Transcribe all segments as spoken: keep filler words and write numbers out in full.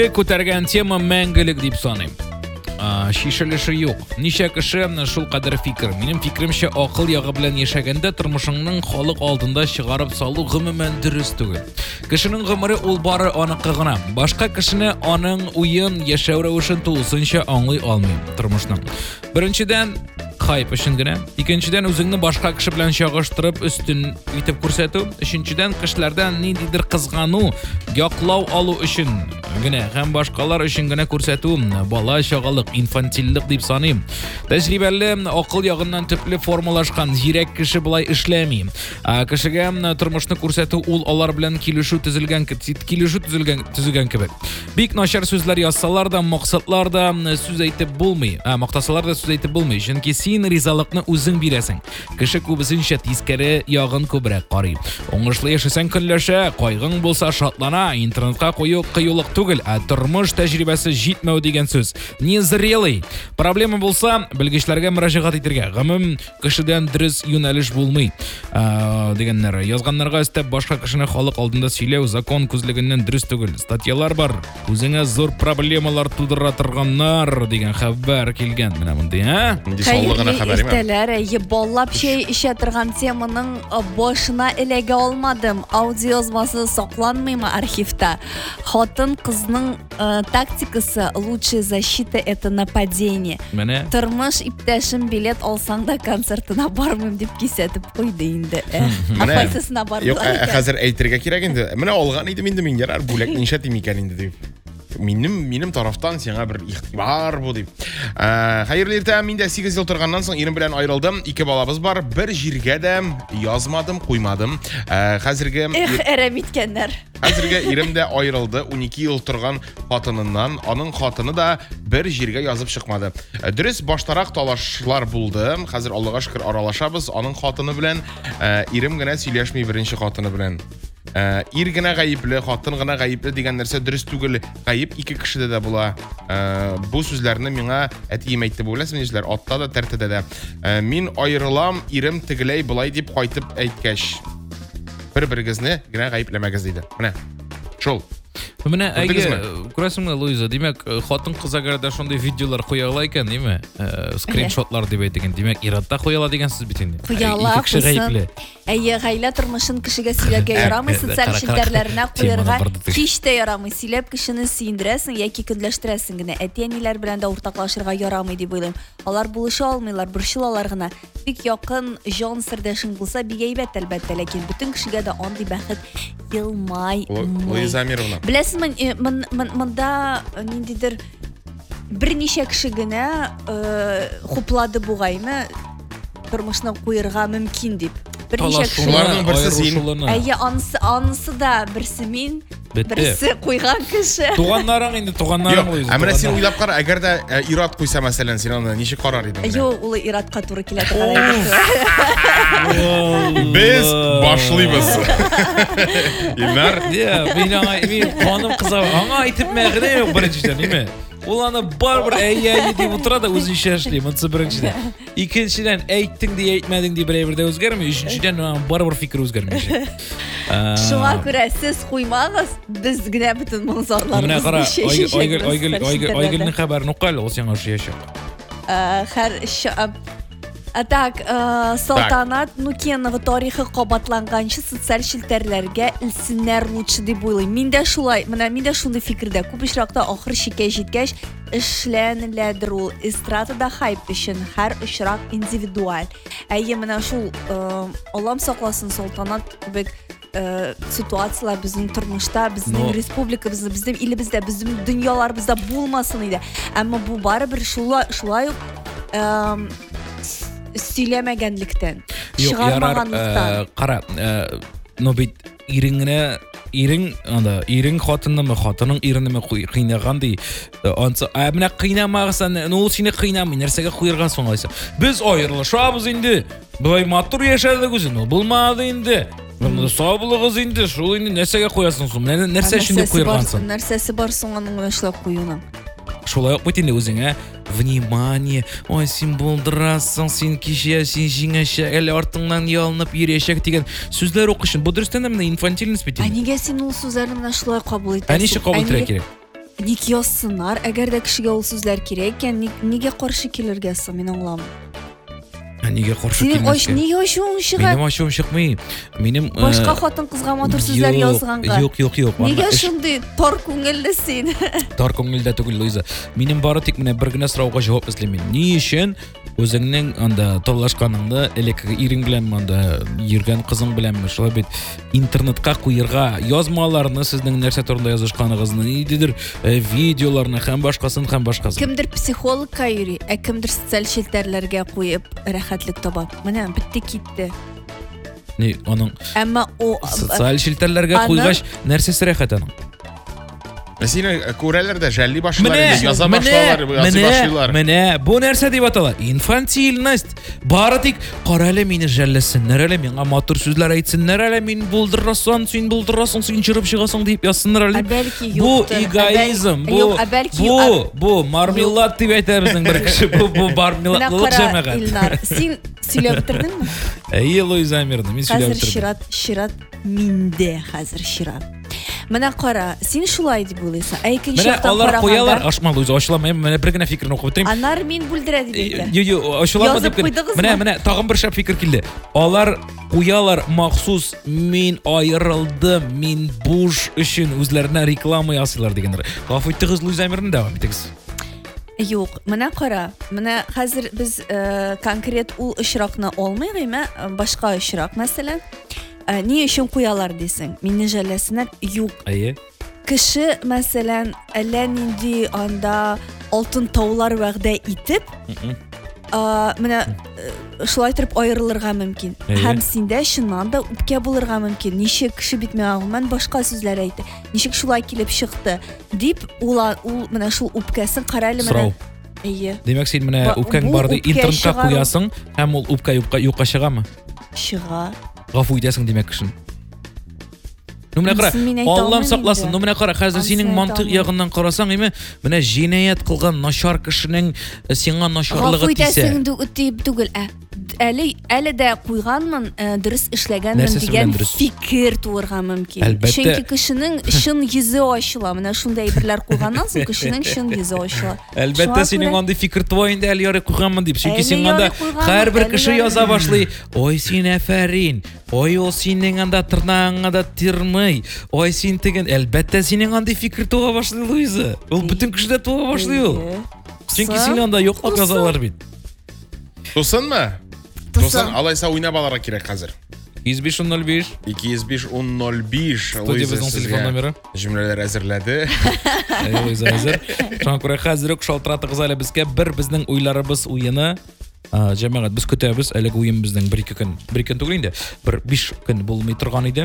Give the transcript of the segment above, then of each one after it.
Көтәргән тема мәңгелек дип саныйм. Шишелеше юк. Ничә кеше шул кадәр фикер. Минем фикеремчә, акыл ягы белән яшәгәндә тормышыңның халык алдында чыгарып салу гомумән дөрес түгел. Кешенең гомере ул бары аныкы гына. Башка кешене аның уен, яшәү рәвешен тулысынча аңлый алмый тормышның. Беренчедән, хайп өчен генә. Икенчедән, үзеңне башка кеше белән чагыштырып өстен итеп күрсәтү. Өченчедән, кешеләрдән ниндидер кызгану, яклау алу өчен генә һәм башкалар өчен генә күрсәтү. Бала чагалык, инфантильлек дип саныйм. Тәҗрибәле, акыл ягыннан төпле формалашкан зирәк кеше булай эшләми. Кешегә тормышны күрсәтү ул алар белән килешү төзелгән килешү төзелгән төзегән кебек. Бик начар сүзләр язсалар да, максатлар да сүз әйтеп булмый. А мактасалар да сүз әйтеп булмый. Чөнки син ризалыкны үзең бирәсең. Кеше күбесенчә тискәре ягын күбрәк карый. Уңышлы яшәсәң көнләшә, кайгың булса шатлана, интернетка кую кыюлык түгел, ә тормыш тәҗрибәсе җитмәү дигән сүз. Незрелый. Проблема булса, белгечләргә мөрәҗәгать итәргә. Гомум кешедән дөрес юнәлеш булмый. Дигәннәр язганнарга өстәп башка кешене халык алдында сөйләү закон күзлегеннән дөрес түгел. Статьялар бар. Үзеңә зур проблемалар тудыра торганнар дигән хәбәр килгән. Менә мондай, а? Гына хәбәр име? Баллап şey işə торган теманың башына эләгә алмадым. Аудио язмасы сакланмыймы архивта? Хатын кызның тактикасы лучшая защита это нападение. Тормыш иптәшем билет алсаң да концертына бармыйм дип кисәтеп куйды инде. Апайсысына барды. Юк, хәзер әйтергә кирәк инде. Менә алган идем инде мин ярар бүләк ничә тим икән инде дип. Минем минем тарафтан сиңа бер игътибар бу дип. Хәерле иртә, мин дә сигез ел торганнан соң ирем белән аерылдым. Ике балабыз бар. Бер җиргә дә язмадым, куймадым. Хәзерге Эх, әрәм иткәннәр. Хәзерге ирем дә аерылды. унике ел торган хатыныннан. Аның хатыны да бер җиргә язып чыкмады. Дөрес баштарак талашлар булды. Хәзер Аллага шөкер аралашабыз. Аның хатыны белән ирем генә сөйләшми беренче хатыны белән. Ир генә гаепле, хатын гына гаепле дигән нәрсә дөрес түгел. Гаеп ике кешедә дә була. Бу сүзләрне миңа әтием әйтте буласызмы, җиләр, атта да, тәртәдә дә. Мин аерылам, ирем тегеләй булай дип кайтып әйткәч. Бер-берегезне генә гаепләмәгез диде. Менә. Шул. Менә әйе, күрәсеңме, Луиза, димәк, хатын кызга да шундый видеолар куяла икән, диме? Скриншотлар дип әйтегән. Димәк, иратта куяла дигән сүз бит инде. Куяла, кусын. Әйе, гаилә тормышын кешегә сөйләргә ярамый, социаль челтәрләренә куярга һич тә ярамый. Сөйләп кешене сөендерәсең яки көнләштерәсең генә. Әти-әниләр белән дә уртаклашырга ярамый дип уйлыйм. Алар булыша алмыйлар, борчылалар гына. Бик якын җан сердәшең булса, бик әйбәт әлбәттә, ләкин бүтән кешегә дә андый бәхет елмай. Луиза Мировна. Беләсезме, монда ниндидер берничә кеше генә хуплады бугаймы тормышны куярга мөмкин дип. Берничә кешеләрнең берсе син. Әйе, анысы анысы да берсе мин, берсе куйган кеше. Туганнарың инде, туганнарың Луиза. Әмма син уйлап кара, әгәр дә ират куйса мәсәлән, син аны ничек карар идең? Юк, ул иратка туры килә торган. Без башлыйбыз. Илнар, я, мин аңа, мин ханым кызга аңа әйтеп мәгънә юк беренчедән, ниме? Ул аны барбыр әйе дип утыра да үзенчә эшли, монысы беренчедән. Икенчедән әйттең ди, әйтмәдең ди берәр дә үзгәрми, өченчедән барбыр фикер үзгәрми. Шуңа күрә сез куймагыз, без генә бөтен монзарларыбызны Менә кара, Айгөл, Айгөл, Айгөл, Айгөлнең хәбәрен укы әле, ул сиңа ошыячак. Һәр Так, Салтанат Нукенова тарихы кабатланганчы социаль челтәрләргә илсеннәр лучше дип уйлыйм. Мин дә шулай, менә мин дә шундый фикердә. Күп очракта ахыр чиккә җиткәч эшләнеләдер ул. Эстрадада хайп өчен һәр очрак индивидуаль. Әйе, менә шул Аллам сакласын, Салтанат кебек ситуациялар безнең тормышта, безнең республикабызда, безнең илебездә, безнең дөньяларыбызда булмасын иде. Әмма бу барыбер шулай шулай ук сөйләмәгәнлектән, чыгармаганлыктан. Кара, ну бит ириңне, ириң анда, ириң хатынымы, хатының иренеме кыйнаган ди. Ансы, менә кыйнамагызсан, ул сине кыйнамый, нәрсәгә куярган соң алайса. Без аерылышабыз инде. Булай матур яшәдек үзен, булмады инде. Менә саблыгыз инде, шул инде нәрсәгә куясың соң? Менә нәрсә өчен дип куяргансың? Нәрсәсе бар соң аның эшләп куюның? Шулай ук бит инде үзеңә внимание, ой, син булдырасың, син кичә, син җиңәчә, әле артыңнан ялынып йөрәчәк дигән сүзләр укышын. Бу дөрестән дә менә инфантильность бит. Ә нигә син ул сүзләрне менә шулай кабул итәсең? Ә ничек кабул итәргә кирәк? ник язсыннар, әгәр дә кешегә ул сүзләр кирәк икән, нигә каршы килергә соң, мин аңламыйм. Нигә каршы Синең аш, килмәскә? нигә ачуың чыга? Минем ачуым чыкмый. Минем Башка хатын кызга матур сүзләр язганга. Юк, юк, юк. Нигә шундый тар күңелле син? Тар күңелдә түгел, Луиза. Минем бары тик менә бер генә сорауга җавап эзлим мин. Ни өчен үзеңнең анда талашканыңда элекке ирең белән анда йөргән кызың беләнме шулай бит интернетка куярга язмаларны сезнең нәрсә турында язышканыгызны, нидер видеоларны һәм башкасын һәм башкасын. Кемдер психологка йөри, ә кемдер социаль челтәрләргә куеп рәхәтлек таба. Менә битте китте. Ни аның Әмма о социаль челтәрләргә Аны- куйгач нәрсәсе рәхәт аның? Сине күрәләр дә жәлли башлар Менә, инде, яза менә, башлалар, яза менә, башлыйлар. менә, бу нәрсә дип атала? Инфантильность. Бары тик кара әле мине жәлләсеннәр әле, миңа матур сүзләр әйтсеннәр әле, мин булдырасың, син булдырасың, син чырып чыгасың дип язсыннар Ә әле. бәлки Бу юктыр. эгоизм, Ә бәл- бу, юк, ә бәлки- бу, ә- бу мармелад дип әйтә безнең бер кеше, бу, бу Менә мармеладлык кара, җәмәгать. Илнар, син сөйләп бетердеңме? Әйе, Луиза Амировна, мин сөйләп Хәзер тордым. чират, чират миндә хәзер чират. Менә кара, син шулай дип уйлыйсың. Ә икенче Менә яктан алар куялар, караганда, ашма Луиза, ачламыйм, менә бер генә фикерне укып бетерим. аннары мин бүлдерә дип әйтә. Йо, йо, ачуланма Язып дип. куйдыгызмы? Менә, менә тагын бер шәп фикер килде. Алар куялар махсус мин аерылдым, мин буш өчен үзләренә реклама ясыйлар дигәннәр. Гафу итегез, Луиза Амировна, дәвам итегез. Юк, менә кара, менә хәзер без э, конкрет ул очракны алмыйк, әмма э, башка очрак, мәсәлән, э, ни өчен куялар дисең? Мине жәлләсеннәр, юк. Әйе. Кеше, мәсәлән, әллә нинди анда алтын таулар вәгъдә итеп, а, менә э, шулай торып аерылырга мөмкин. Әйе. Һәм синдә чыннан да үпкә булырга мөмкин. Ничек кеше бит миңа гомумән башка сүзләр әйтте. Ничек шулай килеп чыкты дип, ул ул менә шул үпкәсен кара әле менә. Сорау. Әйе, Демәк син менә Ба- үпкәң бу бар ди, үпкә интернетка чыгару- куясың, һәм ул үпкә юкка юкка чыгамы? чыга. Гафу итәсең димәк кешен. Ну менә кара, Монысын мин әйтә Аллам алмыйм сакласын. инде. Ну менә кара, хәзер Монысын синең әйтә мантык алмыйм. ягыннан карасаң, име, менә җинаять кылган начар кешенең э, сиңа начарлыгы Гафу тисә. итәсең дип түгел, ә әле әле дә куйганмын, э, дөрес эшләгәнмен Нәрсәсе дигән белән дөрес? фикер туырга мөмкин. Әлбәттә. Чөнки кешенең чын йөзе ачыла. Менә шундай әйберләр куйганнан соң кешенең чын йөзе ачыла. Әлбәттә Шуңа синең күрә- андый фикер туа инде әле ярый куйганмын дип. Чөнки Әле син анда ярый куйганмын, һәрбер әле кеше ярый. яза башлый. Ой син әфәрин. Ой ул синең анда тырнагыңа да тирмый. Ой син теген. Әлбәттә синең андый фикер туа башлый, Луиза. Ул бөтен кешедә туа башлый ул. Әйе. Чөнки Туса- син анда юклап туса- язалар бит. Тусынмы? Туса. Тусын, алайса уйнап аларга кирәк хәзер. йөз биш ноль биш ике йөз биш ун ноль биш Луиза Студиябезнең телефон сезгә номеры. җөмләләр әзерләде. Әйе, Луиза әзер. Шуңа күрә хәзер үк шалтыратыгыз әле безгә бер безнең уйларыбыз уены. А, җәмәгать, без көтәбез. Әлеге уен безнең бер-ике көн, бер-ике көн түгел инде. Бер биш көн булмый торган иде.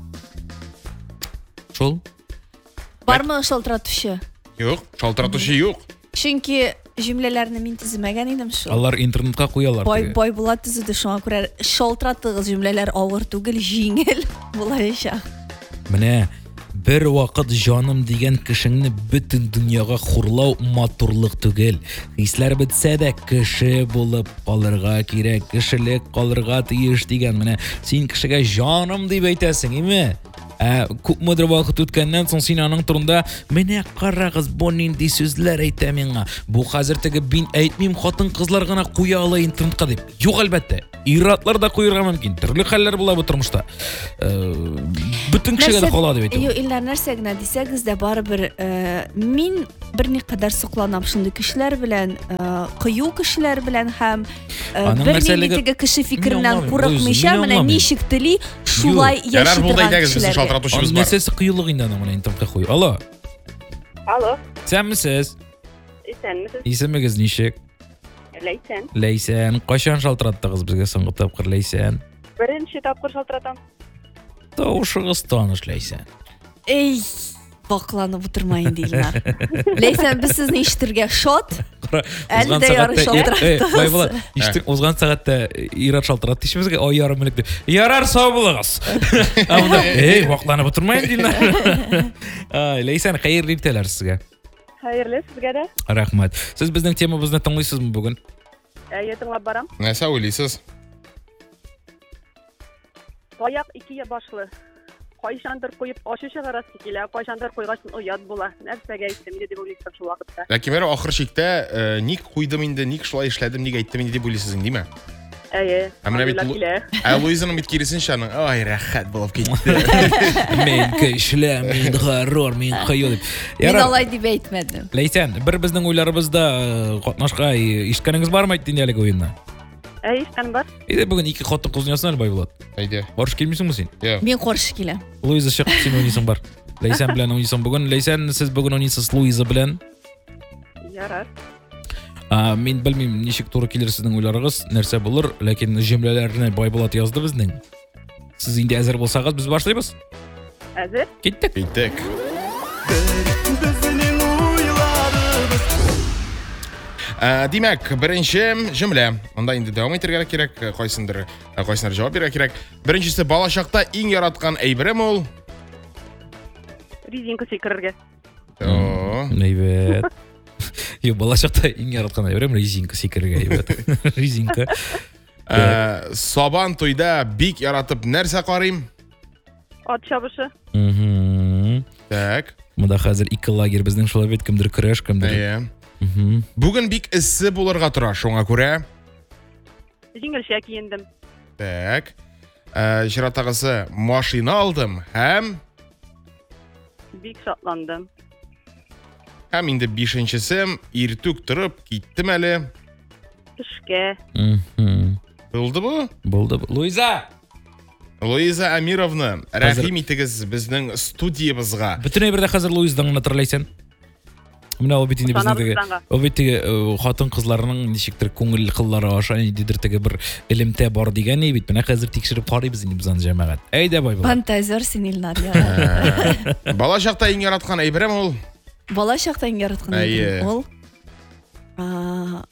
Шул. Бармы шалтыратучы? Юк, шалтыратучы юк. Чөнки җөмләләрне мин төземәгән идем шул. Алар интернетка куялар. Бай теге. бай була төзеде, шуңа күрә шалтыратыгыз җөмләләр авыр түгел, җиңел булачак. Менә бер вакыт җаным дигән кешеңне бөтен дөньяга хурлау матурлык түгел. Хисләр бетсә дә кеше булып калырга кирәк, кешелек калырга тиеш дигән. Менә син кешегә җаным дип әйтәсең, име? Ә, күпмедер вакыт үткәннән соң син аның турында менә карагыз, бу нинди сүзләр әйтә миңа. Бу хәзер теге бин әйтмим, хатын кызлар гына куя ала интернетка дип. Юк, әлбәттә. Иратлар да куярга мөмкин. Төрле хәлләр була бу тормышта. Э, Бөтен кешегә дә кала дип әйтәм. Юк, илләр нәрсә генә дисәгез дә барыбер э, мин берникадәр сокланам шундый кешеләр белән, э, кыю кешеләр белән һәм э, Аның бер нәрсәлеге- нинди теге кеше Мин фикереннән аңламыйм, курыкмыйча, Луиза, мин менә аңламыйм. ничек тели шулай Ярар яши булды торган әйдәгез, безнең кешеләргә. шалтыратучыбыз Аның бар. нәрсәсе кыюлык инде аның менә интернетка кую. Алло, Алло, сәнмесез? исәнмесез? Исемегез ничек? Ләйсән. Ләйсән. Кайчан шалтыраттыгыз безгә соңгы тапкыр, Ләйсән? Беренче тапкыр шалтыратам. Тавышыгыз таныш, Ләйсән. Эй, бакланып утырма инде Илнар. Ләйсән, без сезне ишетергә шат. Әле дә ярый шалтыраттыгыз. Бай була. Иштек узган сәгатьтә Ират шалтыратты ишебезгә, ай ярым элек дип. Ярар, сау булыгыз. Анда, эй, вакланып утырма инде. Ай, Ләйсән, хәерле иптеләр сезгә. Хәерле сезгә дә. Рәхмәт. Сез безнең темабызны тыңлыйсызмы бүген? Әйе, тыңлап барам. Нәрсә уйлыйсыз? Таяк ике башлы. Кайчандыр куеп ашу чыгарасы килә, кайчандыр куйгачтан оят була. Нәрсәгә әйттем инде дип уйлыйсың шул вакытта. Ләкин менә ахыр чиктә э, ник куйдым инде, ник шулай эшләдем, ник әйттем инде дип уйлыйсыз инде, диме? Әйе. Ә менә бит аңлап килә. Ә Луизаның бит киресенчә аның, ай, рәхәт булып китте. Мен көчле, мен гарор, мен кыю дип. Мин Ярар. алай дип әйтмәдем. Ләйсән, бер безнең уйларыбызда э, катнашка ишеткәнегез бармы инде әлеге уенда? Әй, ишкән бар. Иде бүген ике хатын кыз уйнасын әле Байбулат. Әйдә. Барыш келмисеңме син? Я. Мин каршы киләм. Луиза чык, син уйныйсың бар. Ләйсән белән уйныйсың бүген. Ләйсән, сез бүген уйныйсыз Луиза белән. Ярар. А, мин белмим, ничек туры килер сезнең уйларыгыз, нәрсә булыр, ләкин җөмләләрне Байбулат язды безнең. Сез инде әзер булсагыз, без башлыйбыз. Әзер. Киттек. Әйтек. Ә, Димәк, беренче җөмлә. Монда инде дәвам итәргә кирәк, кайсындыр, кайсындыр җавап бирергә кирәк. Беренчесе бала чакта иң яраткан әйберем ул. Резинка сикерергә. О, Әйбәт. Ю, бала чакта иң яраткан әйберем резинка сикергә әйбәт. Резинка. ә, Сабан туйда бик яратып нәрсә карыйм? Ат чабышы. Мгм. Так. Монда хәзер ике лагерь безнең шулай бит, кемдер көрәш, кемдер. Әйе. Мгм. Бүген бик эссе булырга тора, шуңа күрә. Җиңелчә киендем. Так. Ә, Җыратагысы машина алдым һәм Бик шатландым. һәм инде бишенчесе иртүк торып киттем әле. Эшкә. Мгм. Булды бу? Булды. Луиза. Луиза Амировна, рәхим итегез безнең студиябызга. Бөтен әйбердә хәзер Луиздан гына тырлайсың. Менә ул бит инде Санабыз безнең данга. ул бит теге хатын кызларының ничектер күңел кыллары аша нидер теге бер элемтә бар дигән ни бит. Менә хәзер тикшереп карыйбыз инде без аны җәмәгать. Әйдә Байбулат. Фантазер син Илнар я. Бала чакта иң яраткан әйберем ул. Бала чакта иң яраткан Әйе. әйберем ул. А,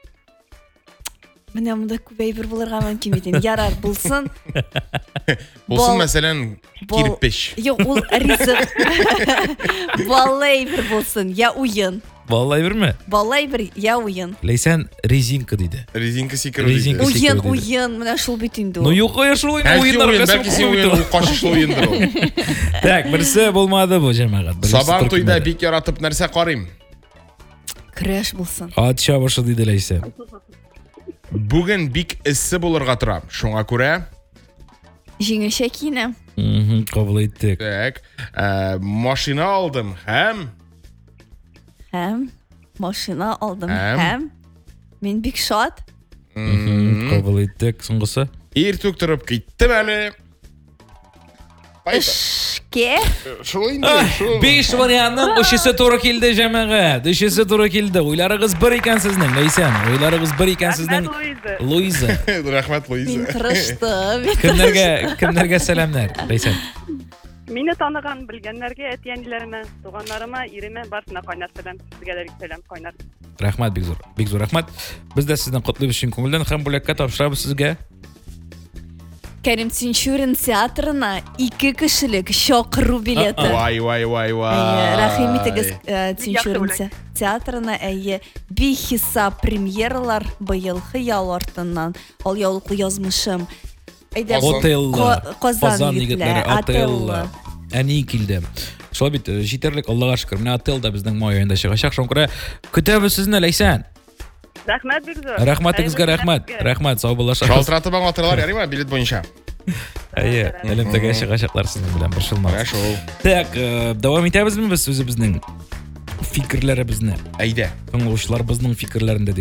Менә монда күп әйбер булырга мөмкин бит. инде. Ярар булсын. Булсын Бал- мәсәлән бал- кирпич. Юк, ул ризык. Бала әйбер булсын, я уен. Валлай берме? Бала әйбер, я уен. Ләйсән резинка диде. Резинка сикерү. Резинка. диде. Сикеру Уен, диде. уен, менә шул бит инде. Ну ул. юк, я шул Бәлки уеннар уен, рәсем бәлки син уен, ул кашышлы уендыр ул. Так, берсе булмады бу җәмәгать. Берсе Сабан туры туйда килмәде. бик яратып нәрсә карыйм? Көрәш булсын. Ат чабышы диде Ләйсән. Бүген бик эссе булырга тора. Шуңа күрә, Җиңелчә киенәм. Мгм, кабул иттек. так, ә, машина алдым һәм Һәм машина алдым. Һәм? Һәм мин бик шат. Мгм, кабул иттек. Соңгысы. иртүк торып киттем әле. Кайда? Эшкә. Шул инде, шул. Биш вариантның өчесе туры килде җәмәгать. Өчесе туры килде. Уйларыгыз бер икән сезнең, Ләйсән. Уйларыгыз бер икән сезнең. Луиза. Луиза. Рәхмәт, Мин Луиза. тырыштым. мин Кемнәргә, кемнәргә сәламнәр, Ләйсән. Мине таныган, белгәннәргә, әти-әниләремә, туганнарыма, иремә, барысына кайнар сәлам. Сезгә дә бик сәлам, кайнар. Рәхмәт, бик зур. Бик зур рәхмәт. Без дә сезне котлыйбыз чын күңелдән һәм бүләккә тапшырабыз сезгә. Кәрим Тинчурин театрына ике кешелек чакыру билеты. Вай, вай, вай, вай. Әйе, Рәхим итегез э, Тинчурин Яхшы те- театрына. Әйе, бихисап премьералар быелгы ял артыннан. Ал яулыклы язмышым. Әйдә, Отелло. Ка- Казан Казан егетләре, егетләре, Отелло. Отелло. Әни килде. Шулай бит, җитәрлек, Аллага шөкер. Менә Отелло да безнең май аенда чыгачак. Шуңа күрә көтәбез сезне, Ләйсән. Рәхмәт бик зур. Рәхмәтегезгә рәхмәт. Рәхмәт, сау булашабыз. Шалтыратып аңлатырлар, ярыймы билет буенча? Әйе, элемтәгә чыгачаклар сезнең белән бер шылмак. Менә шул. Так, э, дәвам итәбезме без үзебезнең фикерләребезне? Әйдә. Тыңлаучылар безнең фикерләрендә